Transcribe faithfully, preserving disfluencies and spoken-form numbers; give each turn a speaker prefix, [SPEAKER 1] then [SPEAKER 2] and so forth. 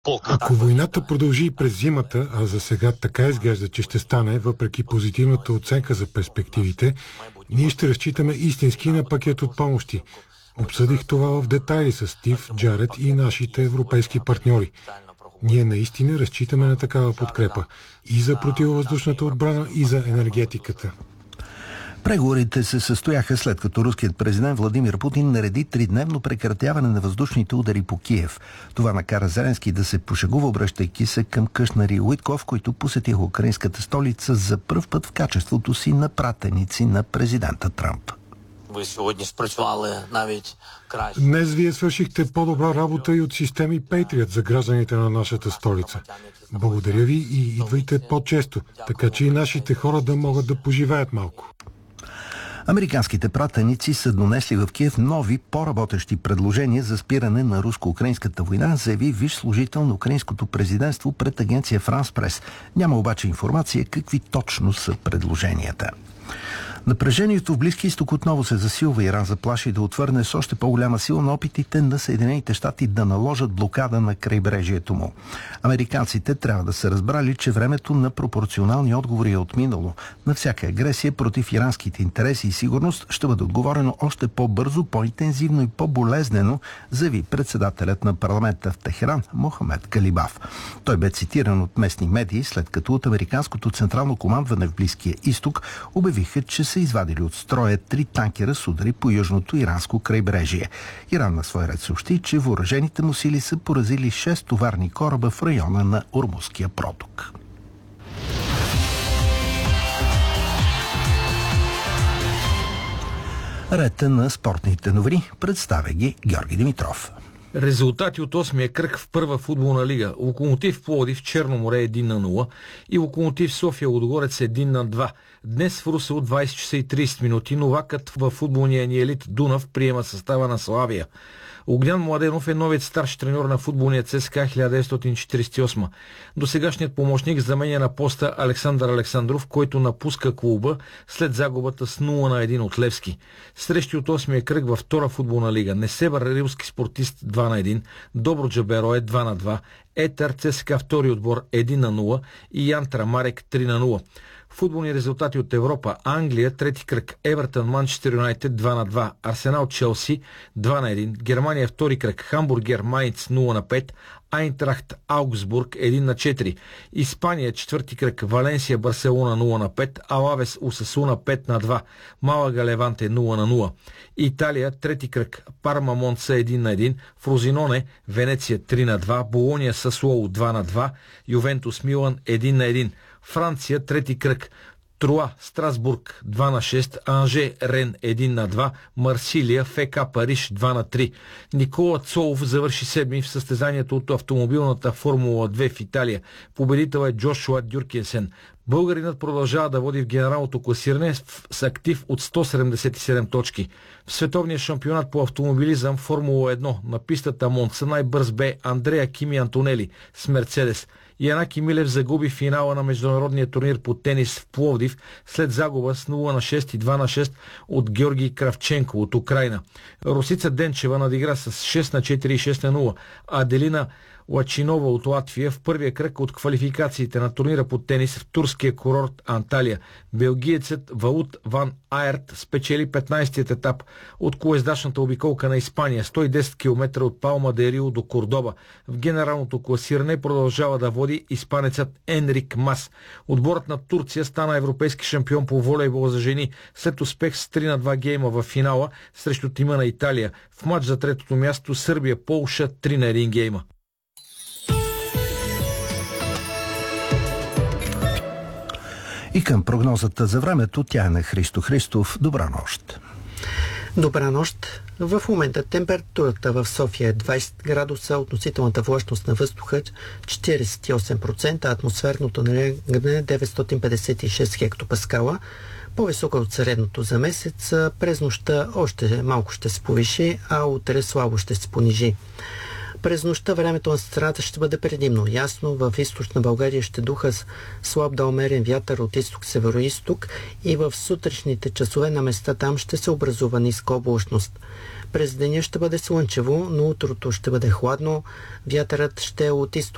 [SPEAKER 1] Ако войната продължи и през зимата, а за сега така изглежда, че ще стане, въпреки позитивната оценка за перспективите, ние ще разчитаме истински на пакет от помощи. Обсъдих това в детайли с Стив, Джаред и нашите европейски партньори. Ние наистина разчитаме на такава подкрепа и за противовъздушната отбрана, и за енергетиката.
[SPEAKER 2] Преговорите се състояха след като руският президент Владимир Путин нареди тридневно прекратяване на въздушните удари по Киев. Това накара Зеленски да се пошегува, обръщайки се към Кушнер и Уитков, които посетиха украинската столица за пръв път в качеството си на пратеници на президента Трамп.
[SPEAKER 1] Днес вие свършихте по-добра работа и от системи Patriot за гражданите на нашата столица. Благодаря ви и идвайте по-често, така че и нашите хора да могат да поживеят малко.
[SPEAKER 2] Американските пратеници са донесли в Киев нови, по-работещи предложения за спиране на руско-украинската война, заяви висш служител на украинското президентство пред агенция Франс Прес. Няма обаче информация какви точно са предложенията. Напрежението в Близки изток отново се засилва. Иран заплаши да отвърне с още по-голяма сила на опитите на Съединените щати да наложат блокада на крайбрежието му. Американците трябва да са разбрали, че времето на пропорционални отговори е отминало. На всяка агресия против иранските интереси и сигурност ще бъде отговорено още по-бързо, по-интензивно и по-болезнено, заяви председателят на парламента в Техеран Мохамед Калибаф. Той бе цитиран от местни медии, след като от американското централно командване в Близкия изток обявиха, че са извадили от строя три танкера с удари по южното иранско крайбрежие. Иран на свой ред съобщи, че въоръжените му сили са поразили шест товарни кораба в района на Ормузския проток. Ред на спортните новини представя ги Георги Димитров.
[SPEAKER 3] Резултати от осмия кръг в първа футболна лига. Локомотив Пловдив Черно море едно на нула и Локомотив София Лудогорец едно на два. Днес в Русе от двайсет часа и трийсет минути новакът във футболния ни елит Дунав приема състава на Славия. Огнян Младенов е новият старши треньор на футболния ЦСКА хиляда деветстотин четирийсет и осма. Досегашният помощник заменя на поста Александър Александров, който напуска клуба след загубата с нула на едно от Левски. Срещи от осмия кръг във втора футболна лига. Несебър Рилски спортист два на едно, Добруджа Берое два на два, Етър ЦСКА втори отбор едно на нула и Янтра Марек три на нула. Футболни резултати от Европа. Англия, трети кръг. Евертън, Манчестър Юнайтед два на два. Арсенал, Челси два на едно. Германия, втори кръг. Хамбургер, Майнц нула на пет. Айнтрахт, Аугсбург едно на четири. Испания, четвърти кръг. Валенсия, Барселона нула на пет. Алавес, Усасуна пет на два. Малага, Леванте нула на нула. Италия, трети кръг. Парма, Монца едно на едно. Фрозиноне, Венеция три на два. Болония, Сасуоло два на два. Ювентус, Милан едно на едно. Франция, трети кръг. Труа, Страсбург два на шест, Анже, Рен едно на два, Марсилия, ФК Париж два на три. Никола Цолов завърши седми в състезанието от автомобилната Формула две в Италия. Победител е Джошуа Дюркинсен. Българинът продължава да води в генералното класиране с актив от сто седемдесет и седем точки. В световния шампионат по автомобилизъм Формула едно на пистата Монца най-бърз бе Андреа Кими Антонели с Мерцедес. Янаки Милев загуби финала на международния турнир по тенис в Пловдив след загуба с нула на шест и два на шест от Георги Кравченко от Украйна. Русица Денчева надигра с шест на четири и шест на нула. Аделина Лачинова от Латвия в първия кръг от квалификациите на турнира по тенис в турския курорт Анталия. Белгиецът Ваут Ван Аерт спечели петнайсетият етап от колездачната обиколка на Испания, сто и десет километра от Палма де Рио до Кордоба. В генералното класиране продължава да води испанецът Енрик Мас. Отборът на Турция стана европейски шампион по волейбол за жени след успех с три на два гейма в финала срещу тима на Италия. В матч за третото място Сърбия-Полша три на едно гейма.
[SPEAKER 2] И към прогнозата за времето, тя е на Христо Христов. Добра нощ!
[SPEAKER 4] Добра нощ! В момента температурата в София е двайсет градуса, относителната влажност на въздуха четирийсет и осем процента, атмосферното налягане е деветстотин петдесет и шест хектопаскала, по-висока от средното за месец. През нощта още малко ще се повиши, а утре слабо ще се понижи. През нощта времето на страната ще бъде предимно ясно. В източна България ще духа с слаб да умерен вятър от изток-североизток и в сутрешните часове на места там ще се образува ниска облачност. През деня ще бъде слънчево, но утрото ще бъде хладно. Вятърът ще е от изток